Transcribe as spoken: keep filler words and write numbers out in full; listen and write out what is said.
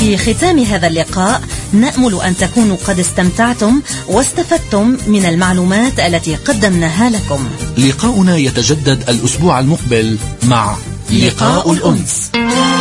في ختام هذا اللقاء نأمل أن تكونوا قد استمتعتم واستفدتم من المعلومات التي قدمناها لكم. لقاؤنا يتجدد الأسبوع المقبل مع لقاء الأنس.